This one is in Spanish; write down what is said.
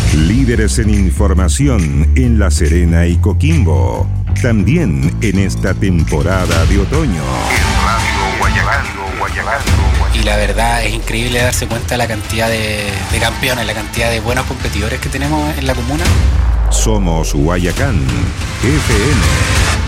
Líderes en información en La Serena y Coquimbo. También en esta temporada de otoño. Y la verdad es increíble darse cuenta de la cantidad de campeones, la cantidad de buenos competidores que tenemos en la comuna. Somos Guayacán FM.